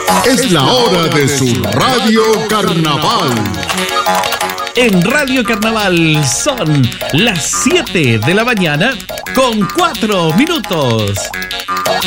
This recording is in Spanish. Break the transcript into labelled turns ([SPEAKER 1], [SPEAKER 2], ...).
[SPEAKER 1] Es la hora de su Radio Carnaval.
[SPEAKER 2] En Radio Carnaval son las 7 de la mañana con 4 minutos.